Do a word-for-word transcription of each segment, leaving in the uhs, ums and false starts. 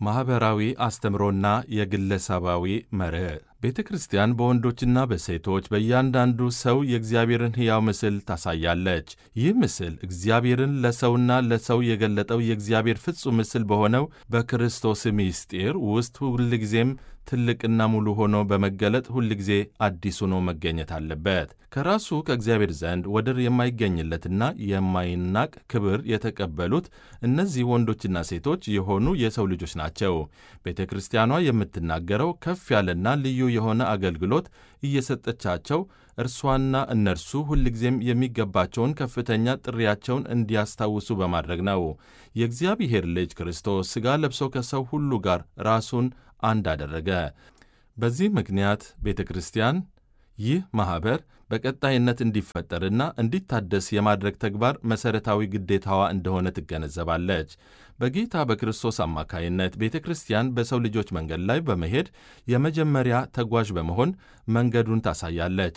ማኅበራዊ አስተምሮና የግለሰባዊ መርህ ቤተ ክርስቲያን በወንዶችና በሴቶች በእያንዳንዱ ሰው የእግዚአብሔርን ሕያው ምስል ታሳያለች። ይህ ምስል እግዚአብሔርን ለሰውና ለሰው የገለጠው የእግዚአብሔር ፍጹም ምስል በሆነው በክርስቶስ ምስጢር ውስጥ ሁልጊዜም ትልቅና ሙሉ ሆኖ በመገለጥ ሁልጊዜ አዲስ ሆኖ መገኘት አለበት። ከራሱ ከእግዚአብሔር ዘንድ ወደር የማይገኝለትና የማይናቅ ክብር የተቀበሉት እነዚህ ወንዶችና ሴቶች የሆኑ የሰው ልጆች ናቸው። ቤተ ክርስቲያኗ የምትናገረው ከፍ ያለና ልዩ የሆነ አገልግሎት እየሰጠቻቸው እርሷና እነርሱ ሁልጊዜም የሚገባቸውን ከፍተኛ ጥሪያቸውን እንዲያስታውሱ በማድረግ ነው። የእግዚአብሔር ልጅ ክርስቶስ ሥጋ ለብሶ ከሰው ሁሉ ጋር ራሱን አንድ አደረገ። በዚህ ምክንያት ቤተ ክርስቲያን ይህ ማኅበር በቀጣይነት እንዲፈጠርና እንዲታደስ የማድረግ ተግባር መሠረታዊ ግዴታዋ እንደሆነ ትገነዘባለች። በጌታ በክርስቶስ አማካይነት ቤተ ክርስቲያን በሰው ልጆች መንገድ ላይ በመሄድ የመጀመሪያ ተጓዥ በመሆን መንገዱን ታሳያለች፣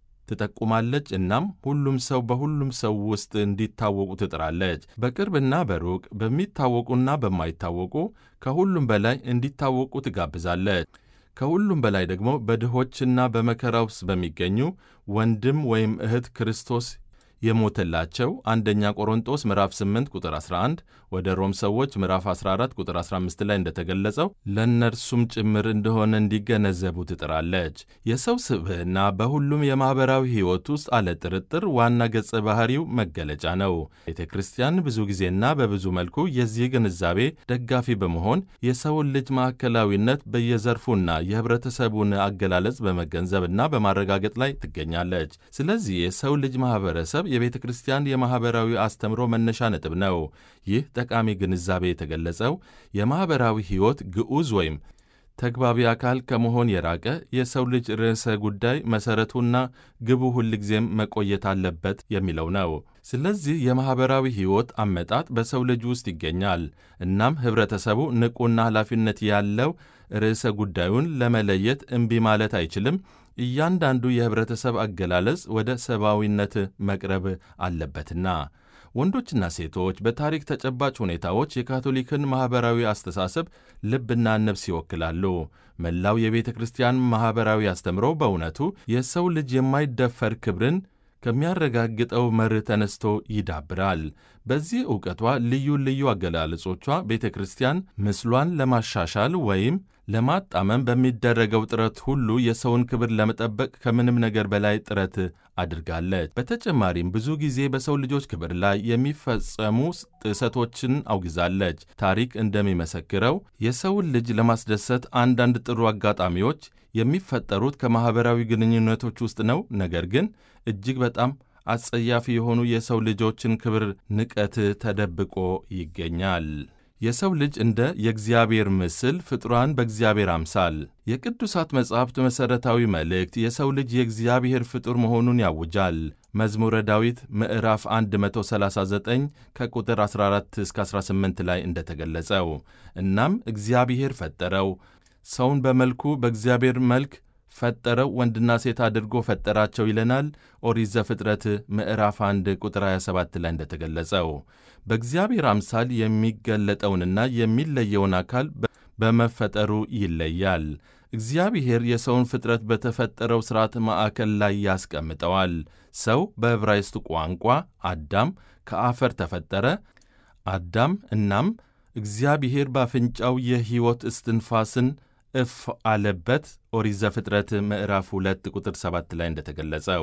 ትጠቁማለች። እናም ሁሉም ሰው በሁሉም ሰው ውስጥ እንዲታወቁ ትጥራለች። በቅርብና በሩቅ በሚታወቁና በማይታወቁ ከሁሉም በላይ እንዲታወቁ ትጋብዛለች። ከሁሉም በላይ ደግሞ በድሆችና በመከራ ውስጥ በሚገኙ ወንድም ወይም እህት ክርስቶስ የሞተላቸው አንደኛ ቆሮንጦስ ምዕራፍ ስምንት ቁጥር አስራ አንድ ወደ ሮም ሰዎች ምዕራፍ አስራ አራት ቁጥር አስራ አምስት ላይ እንደተገለጸው ለእነርሱም ጭምር እንደሆነ እንዲገነዘቡ ትጥራለች። የሰው ስብዕና በሁሉም የማኅበራዊ ሕይወት ውስጥ አለ ጥርጥር ዋና ገጸ ባሕሪው መገለጫ ነው። ቤተ ክርስቲያን ብዙ ጊዜና በብዙ መልኩ የዚህ ግንዛቤ ደጋፊ በመሆን የሰውን ልጅ ማዕከላዊነት በየዘርፉና የኅብረተሰቡን አገላለጽ በመገንዘብና በማረጋገጥ ላይ ትገኛለች። ስለዚህ የሰው ልጅ ማኅበረሰብ የቤተ ክርስቲያን የማኅበራዊ አስተምሮ መነሻ ነጥብ ነው። ይህ ጠቃሚ ግንዛቤ የተገለጸው የማኅበራዊ ሕይወት ግዑዝ ወይም ተግባቢ አካል ከመሆን የራቀ የሰው ልጅ ርዕሰ ጉዳይ መሠረቱና ግቡ ሁልጊዜም መቆየት አለበት የሚለው ነው። ስለዚህ የማኅበራዊ ሕይወት አመጣጥ በሰው ልጅ ውስጥ ይገኛል። እናም ኅብረተሰቡ ንቁና ኃላፊነት ያለው ርዕሰ ጉዳዩን ለመለየት እምቢ ማለት አይችልም። እያንዳንዱ የኅብረተሰብ አገላለጽ ወደ ሰብአዊነት መቅረብ አለበትና። ወንዶችና ሴቶች በታሪክ ተጨባጭ ሁኔታዎች የካቶሊክን ማኅበራዊ አስተሳሰብ ልብና ነፍስ ይወክላሉ። መላው የቤተ ክርስቲያን ማኅበራዊ አስተምሮ በእውነቱ የሰው ልጅ የማይደፈር ክብርን ከሚያረጋግጠው መርህ ተነስቶ ይዳብራል። በዚህ ዕውቀቷ ልዩ ልዩ አገላለጾቿ ቤተ ክርስቲያን ምስሏን ለማሻሻል ወይም ለማጣመም በሚደረገው ጥረት ሁሉ የሰውን ክብር ለመጠበቅ ከምንም ነገር በላይ ጥረት አድርጋለች። በተጨማሪም ብዙ ጊዜ በሰው ልጆች ክብር ላይ የሚፈጸሙ ጥሰቶችን አውግዛለች። ታሪክ እንደሚመሰክረው የሰውን ልጅ ለማስደሰት አንዳንድ ጥሩ አጋጣሚዎች የሚፈጠሩት ከማኅበራዊ ግንኙነቶች ውስጥ ነው። ነገር ግን እጅግ በጣም አጸያፊ የሆኑ የሰው ልጆችን ክብር ንቀት ተደብቆ ይገኛል። የሰው ልጅ እንደ የእግዚአብሔር ምስል ፍጡራን በእግዚአብሔር አምሳል። የቅዱሳት መጻሕፍት መሠረታዊ መልእክት የሰው ልጅ የእግዚአብሔር ፍጡር መሆኑን ያውጃል። መዝሙረ ዳዊት ምዕራፍ መቶ ሰላሳ ዘጠኝ ከቁጥር አስራ አራት እስከ አስራ ስምንት ላይ እንደተገለጸው እናም እግዚአብሔር ፈጠረው፣ ሰውን በመልኩ በእግዚአብሔር መልክ ፈጠረው፣ ወንድና ሴት አድርጎ ፈጠራቸው ይለናል። ኦሪት ዘፍጥረት ምዕራፍ አንድ ቁጥር ሃያ ሰባት ላይ እንደተገለጸው በእግዚአብሔር አምሳል የሚገለጠውንና የሚለየውን አካል በመፈጠሩ ይለያል። እግዚአብሔር የሰውን ፍጥረት በተፈጠረው ሥርዓት ማዕከል ላይ ያስቀምጠዋል። ሰው በዕብራይስጥ ቋንቋ አዳም ከአፈር ተፈጠረ። አዳም እናም እግዚአብሔር በአፍንጫው የሕይወት እስትንፋስን እፍ አለበት። ኦሪት ዘፍጥረት ምዕራፍ ሁለት ቁጥር ሰባት ላይ እንደተገለጸው።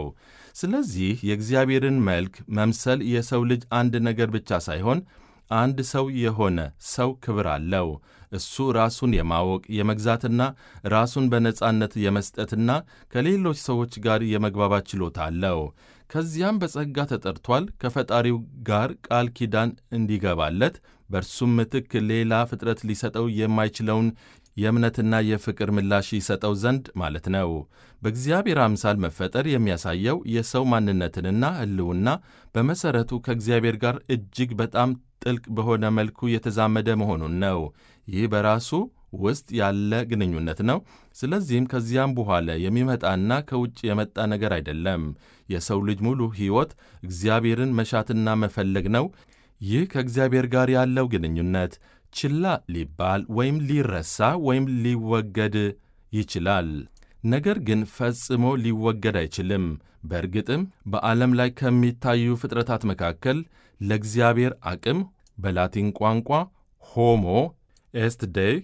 ስለዚህ የእግዚአብሔርን መልክ መምሰል የሰው ልጅ አንድ ነገር ብቻ ሳይሆን አንድ ሰው የሆነ ሰው ክብር አለው። እሱ ራሱን የማወቅ የመግዛትና ራሱን በነጻነት የመስጠትና ከሌሎች ሰዎች ጋር የመግባባት ችሎታ አለው። ከዚያም በጸጋ ተጠርቷል። ከፈጣሪው ጋር ቃል ኪዳን እንዲገባለት በእርሱም ምትክ ሌላ ፍጥረት ሊሰጠው የማይችለውን የእምነትና የፍቅር ምላሽ ይሰጠው ዘንድ ማለት ነው። በእግዚአብሔር አምሳል መፈጠር የሚያሳየው የሰው ማንነትንና ሕልውና በመሠረቱ ከእግዚአብሔር ጋር እጅግ በጣም ጥልቅ በሆነ መልኩ የተዛመደ መሆኑን ነው። ይህ በራሱ ውስጥ ያለ ግንኙነት ነው። ስለዚህም ከዚያም በኋላ የሚመጣና ከውጭ የመጣ ነገር አይደለም። የሰው ልጅ ሙሉ ሕይወት እግዚአብሔርን መሻትና መፈለግ ነው። ይህ ከእግዚአብሔር ጋር ያለው ግንኙነት ችላ ሊባል ወይም ሊረሳ ወይም ሊወገድ ይችላል። ነገር ግን ፈጽሞ ሊወገድ አይችልም። በእርግጥም በዓለም ላይ ከሚታዩ ፍጥረታት መካከል ለእግዚአብሔር አቅም በላቲን ቋንቋ ሆሞ ኤስት ዴይ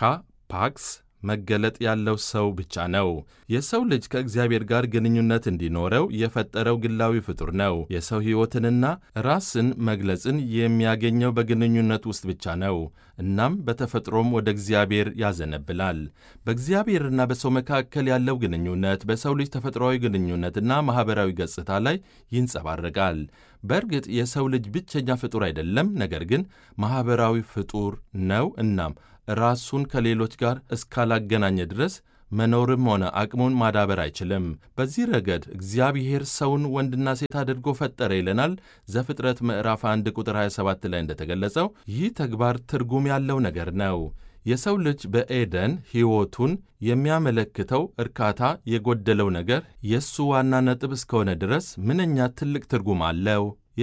ካፓክስ መገለጥ ያለው ሰው ብቻ ነው። የሰው ልጅ ከእግዚአብሔር ጋር ግንኙነት እንዲኖረው የፈጠረው ግላዊ ፍጡር ነው። የሰው ሕይወትንና ራስን መግለጽን የሚያገኘው በግንኙነት ውስጥ ብቻ ነው። እናም በተፈጥሮም ወደ እግዚአብሔር ያዘነብላል። በእግዚአብሔርና በሰው መካከል ያለው ግንኙነት በሰው ልጅ ተፈጥሯዊ ግንኙነትና ማኅበራዊ ገጽታ ላይ ይንጸባረቃል። በእርግጥ የሰው ልጅ ብቸኛ ፍጡር አይደለም፣ ነገር ግን ማኅበራዊ ፍጡር ነው። እናም ራሱን ከሌሎች ጋር እስካላገናኘ ድረስ መኖርም ሆነ አቅሙን ማዳበር አይችልም። በዚህ ረገድ እግዚአብሔር ሰውን ወንድና ሴት አድርጎ ፈጠረ ይለናል ዘፍጥረት ምዕራፍ አንድ ቁጥር ሃያ ሰባት ላይ እንደተገለጸው። ይህ ተግባር ትርጉም ያለው ነገር ነው። የሰው ልጅ በኤደን ሕይወቱን የሚያመለክተው እርካታ የጎደለው ነገር የእሱ ዋና ነጥብ እስከሆነ ድረስ ምንኛ ትልቅ ትርጉም አለው።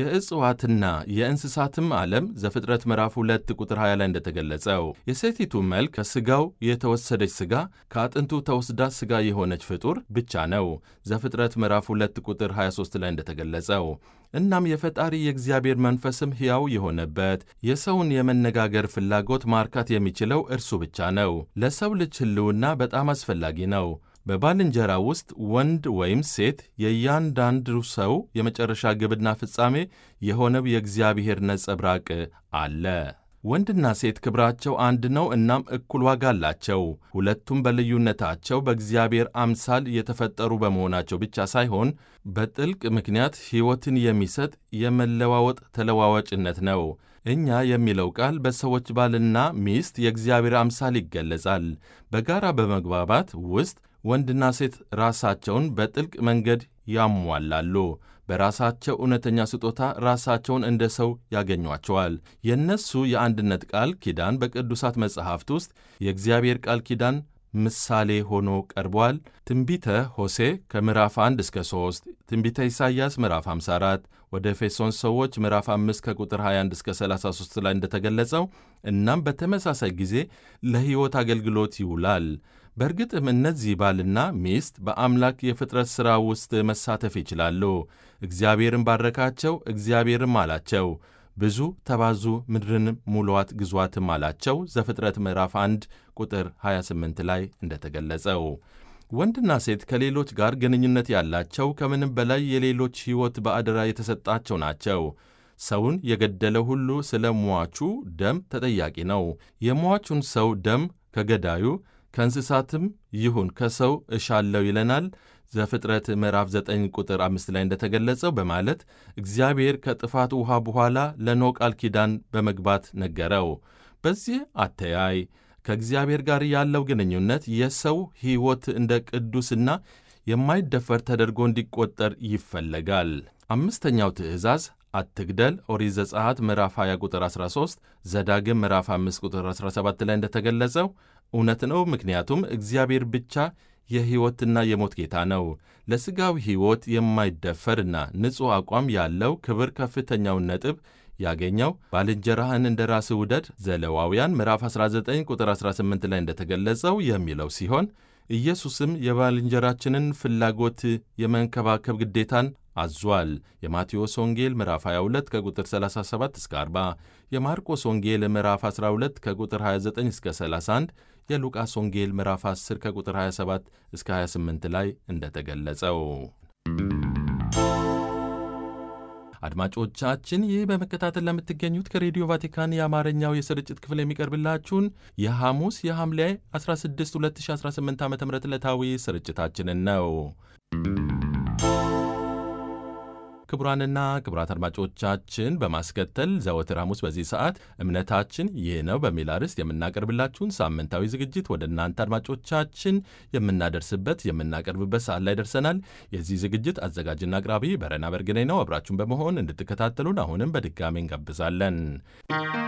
የእጽዋትና የእንስሳትም ዓለም ዘፍጥረት ምዕራፍ ሁለት ቁጥር ሃያ ላይ እንደተገለጸው የሴቲቱ መልክ ከሥጋው የተወሰደች ሥጋ ከአጥንቱ ተወስዳ ሥጋ የሆነች ፍጡር ብቻ ነው። ዘፍጥረት ምዕራፍ ሁለት ቁጥር ሃያ ሦስት ላይ እንደተገለጸው። እናም የፈጣሪ የእግዚአብሔር መንፈስም ሕያው የሆነበት የሰውን የመነጋገር ፍላጎት ማርካት የሚችለው እርሱ ብቻ ነው። ለሰው ልጅ ሕልውና በጣም አስፈላጊ ነው። በባልንጀራ ውስጥ ወንድ ወይም ሴት የእያንዳንዱ ሰው የመጨረሻ ግብና ፍጻሜ የሆነው የእግዚአብሔር ነጸብራቅ አለ። ወንድና ሴት ክብራቸው አንድ ነው፣ እናም እኩል ዋጋ አላቸው። ሁለቱም በልዩነታቸው በእግዚአብሔር አምሳል የተፈጠሩ በመሆናቸው ብቻ ሳይሆን በጥልቅ ምክንያት ሕይወትን የሚሰጥ የመለዋወጥ ተለዋዋጭነት ነው። እኛ የሚለው ቃል በሰዎች ባልና ሚስት የእግዚአብሔር አምሳል ይገለጻል። በጋራ በመግባባት ውስጥ ወንድና ሴት ራሳቸውን በጥልቅ መንገድ ያሟላሉ። በራሳቸው እውነተኛ ስጦታ ራሳቸውን እንደ ሰው ያገኟቸዋል። የእነሱ የአንድነት ቃል ኪዳን በቅዱሳት መጻሕፍት ውስጥ የእግዚአብሔር ቃል ኪዳን ምሳሌ ሆኖ ቀርቧል። ትንቢተ ሆሴዕ ከምዕራፍ አንድ እስከ ሦስት፣ ትንቢተ ኢሳይያስ ምዕራፍ ሃምሳ አራት፣ ወደ ኤፌሶን ሰዎች ምዕራፍ አምስት ከቁጥር ሃያ አንድ እስከ ሰላሳ ሦስት ላይ እንደተገለጸው እናም በተመሳሳይ ጊዜ ለሕይወት አገልግሎት ይውላል። በእርግጥም እነዚህ ባልና ሚስት በአምላክ የፍጥረት ሥራ ውስጥ መሳተፍ ይችላሉ። እግዚአብሔርን ባረካቸው፣ እግዚአብሔርም አላቸው ብዙ ተባዙ፣ ምድርን ሙሏት፣ ግዟትም አላቸው። ዘፍጥረት ምዕራፍ አንድ ቁጥር ሃያ ስምንት ላይ እንደተገለጸው ወንድና ሴት ከሌሎች ጋር ግንኙነት ያላቸው ከምንም በላይ የሌሎች ሕይወት በአደራ የተሰጣቸው ናቸው። ሰውን የገደለ ሁሉ ስለ ሟቹ ደም ተጠያቂ ነው። የሟቹን ሰው ደም ከገዳዩ ከእንስሳትም ይሁን ከሰው እሻለው ይለናል ዘፍጥረት ምዕራፍ ዘጠኝ ቁጥር አምስት ላይ እንደተገለጸው በማለት እግዚአብሔር ከጥፋት ውሃ በኋላ ለኖኅ ቃል ኪዳን በመግባት ነገረው። በዚህ አተያይ ከእግዚአብሔር ጋር ያለው ግንኙነት የሰው ሕይወት እንደ ቅዱስና የማይደፈር ተደርጎ እንዲቆጠር ይፈለጋል። አምስተኛው ትእዛዝ አትግደል ኦሪት ዘጸአት ምዕራፍ ሃያ ቁጥር አስራ ሦስት፣ ዘዳግም ምዕራፍ አምስት ቁጥር አስራ ሰባት ላይ እንደተገለጸው እውነት ነው። ምክንያቱም እግዚአብሔር ብቻ የሕይወትና የሞት ጌታ ነው። ለሥጋዊ ሕይወት የማይደፈርና ንጹሕ አቋም ያለው ክብር ከፍተኛውን ነጥብ ያገኘው ባልንጀራህን እንደ ራስህ ውደድ ዘሌዋውያን ምዕራፍ አስራ ዘጠኝ ቁጥር አስራ ስምንት ላይ እንደተገለጸው የሚለው ሲሆን ኢየሱስም የባልንጀራችንን ፍላጎት የመንከባከብ ግዴታን አዟል። የማቴዎስ ወንጌል ምዕራፍ ሃያ ሁለት ከቁጥር ሰላሳ ሰባት እስከ አርባ፣ የማርቆስ ወንጌል ምዕራፍ አስራ ሁለት ከቁጥር ሃያ ዘጠኝ እስከ ሰላሳ አንድ፣ የሉቃስ ወንጌል ምዕራፍ አስር ከቁጥር ሃያ ሰባት እስከ ሃያ ስምንት ላይ እንደተገለጸው። አድማጮቻችን ይህ በመከታተል ለምትገኙት ከሬዲዮ ቫቲካን የአማርኛው የስርጭት ክፍል የሚቀርብላችሁን የሐሙስ የሐምሌ አስራ ስድስት ሁለት ሺህ አስራ ስምንት ዓ ም ዕለታዊ ስርጭታችንን ነው። ክቡራንና ክቡራት አድማጮቻችን በማስከተል ዘወትር ሐሙስ በዚህ ሰዓት እምነታችን ይህ ነው በሚል አርዕስት የምናቀርብላችሁን ሳምንታዊ ዝግጅት ወደ እናንተ አድማጮቻችን የምናደርስበት የምናቀርብበት ሰዓት ላይ ደርሰናል። የዚህ ዝግጅት አዘጋጅና አቅራቢ በረና በርግኔ ነው። አብራችሁን በመሆን እንድትከታተሉን አሁንም በድጋሚ እንጋብዛለን።